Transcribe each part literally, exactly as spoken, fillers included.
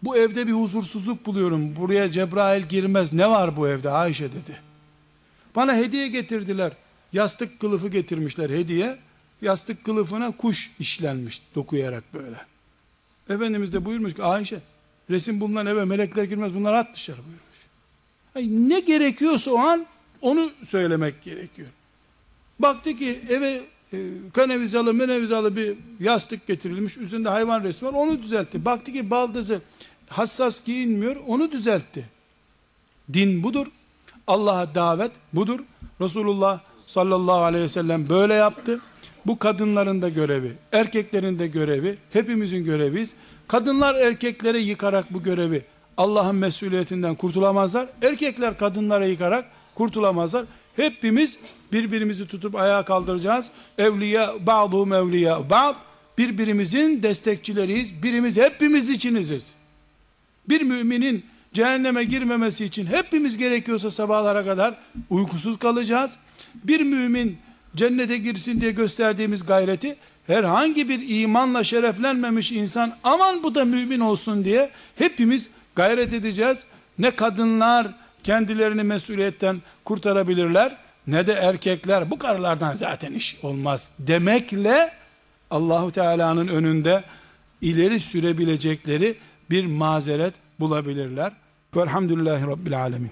Bu evde bir huzursuzluk buluyorum. Buraya Cebrail girmez. Ne var bu evde Ayşe dedi. Bana hediye getirdiler. Yastık kılıfı getirmişler hediye. Yastık kılıfına kuş işlenmiş dokuyarak böyle. Efendimiz de buyurmuş ki Ayşe, resim bulunan eve melekler girmez, bunları at dışarı buyurmuş. Yani ne gerekiyorsa o an onu söylemek gerekiyor. Baktı ki eve e, kanevizalı menevizalı bir yastık getirilmiş, üzerinde hayvan resmi var, onu düzeltti. Baktı ki baldızı hassas giyinmiyor, onu düzeltti. Din budur. Allah'a davet budur. Resulullah sallallahu aleyhi ve sellem böyle yaptı. Bu kadınların da görevi, erkeklerin de görevi, hepimizin göreviyiz. Kadınlar erkeklere yıkarak bu görevi, Allah'ın mesuliyetinden kurtulamazlar. Erkekler kadınlara yıkarak kurtulamazlar. Hepimiz birbirimizi tutup ayağa kaldıracağız. Evliya ba'duhum evliya ba'd. Birbirimizin destekçileriyiz. Birimiz hepimiz içiniziz. Bir müminin cehenneme girmemesi için hepimiz gerekiyorsa sabahlara kadar uykusuz kalacağız. Bir mümin cennete girsin diye gösterdiğimiz gayreti herhangi bir imanla şereflenmemiş insan aman bu da mümin olsun diye hepimiz gayret edeceğiz. Ne kadınlar kendilerini mesuliyetten kurtarabilirler ne de erkekler bu karılardan zaten iş olmaz demekle Allahu Teala'nın önünde ileri sürebilecekleri bir mazeret bulabilirler. Velhamdülillahi Rabbil Alemin.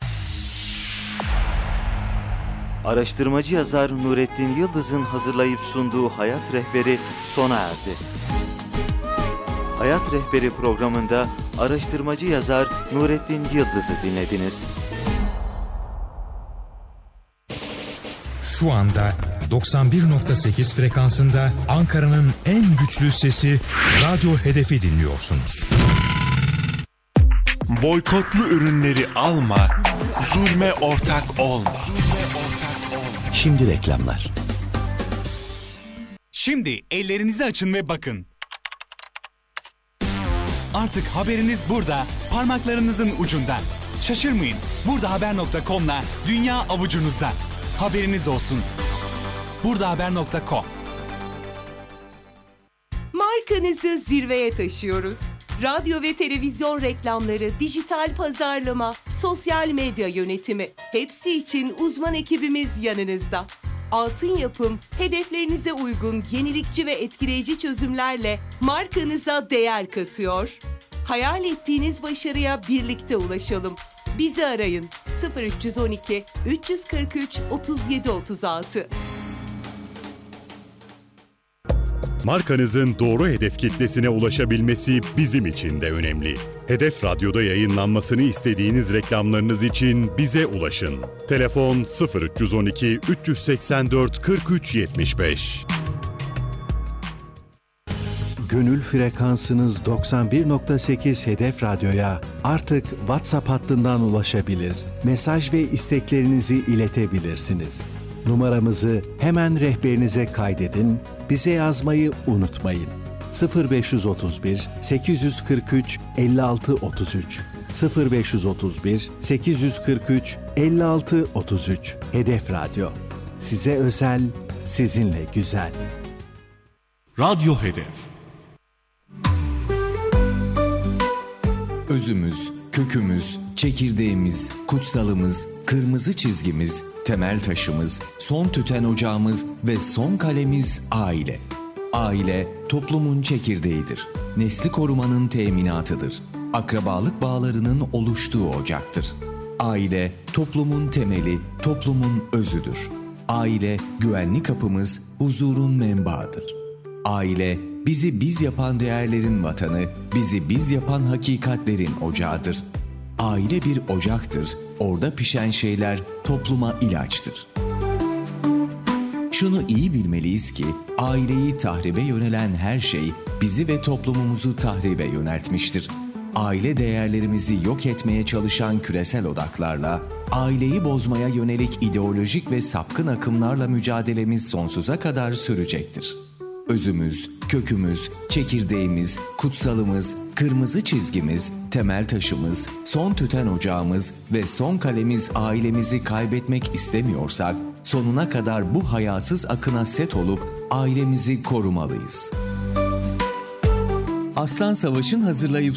Araştırmacı yazar Nurettin Yıldız'ın hazırlayıp sunduğu Hayat Rehberi sona erdi. Hayat Rehberi programında araştırmacı yazar Nurettin Yıldız'ı dinlediniz. Şu anda doksan bir nokta sekiz frekansında Ankara'nın en güçlü sesi Radyo Hedef'i dinliyorsunuz. Boykotlu ürünleri alma, zulme ortak olma. Şimdi reklamlar. Şimdi ellerinizi açın ve bakın. Artık haberiniz burada, parmaklarınızın ucunda. Şaşırmayın, buradahaber nokta com'la dünya avucunuzda. Haberiniz olsun. buradahaber nokta com. Markanızı zirveye taşıyoruz. Radyo ve televizyon reklamları, dijital pazarlama, sosyal medya yönetimi, hepsi için uzman ekibimiz yanınızda. Altın Yapım, hedeflerinize uygun yenilikçi ve etkileyici çözümlerle markanıza değer katıyor. Hayal ettiğiniz başarıya birlikte ulaşalım. Bizi arayın sıfır üç on iki üç kırk üç otuz yedi otuz altı. Markanızın doğru hedef kitlesine ulaşabilmesi bizim için de önemli. Hedef Radyo'da yayınlanmasını istediğiniz reklamlarınız için bize ulaşın. Telefon sıfır üç on iki üç seksen dört kırk üç yetmiş beş. Gönül frekansınız doksan bir nokta sekiz Hedef Radyo'ya artık WhatsApp hattından ulaşabilir, mesaj ve isteklerinizi iletebilirsiniz. Numaramızı hemen rehberinize kaydedin, bize yazmayı unutmayın. sıfır beş otuz bir sekiz kırk üç elli altı otuz üç sıfır beş otuz bir sekiz kırk üç elli altı otuz üç Hedef Radyo. Size özel, sizinle güzel. Radyo Hedef. Özümüz, kökümüz, çekirdeğimiz, kutsalımız, kırmızı çizgimiz, temel taşımız, son tüten ocağımız ve son kalemiz aile. Aile, toplumun çekirdeğidir. Nesli korumanın teminatıdır. Akrabalık bağlarının oluştuğu ocaktır. Aile, toplumun temeli, toplumun özüdür. Aile, güvenli kapımız, huzurun menbaıdır. Aile, bizi biz yapan değerlerin vatanı, bizi biz yapan hakikatlerin ocağıdır. Aile bir ocaktır. Orada pişen şeyler topluma ilaçtır. Şunu iyi bilmeliyiz ki aileyi tahribe yönelen her şey bizi ve toplumumuzu tahribe yöneltmiştir. Aile değerlerimizi yok etmeye çalışan küresel odaklarla, aileyi bozmaya yönelik ideolojik ve sapkın akımlarla mücadelemiz sonsuza kadar sürecektir. Özümüz, kökümüz, çekirdeğimiz, kutsalımız, kırmızı çizgimiz, temel taşımız, son tüten ocağımız ve son kalemiz ailemizi kaybetmek istemiyorsak, sonuna kadar bu hayasız akına set olup ailemizi korumalıyız. Aslan Savaş'ın hazırlayıp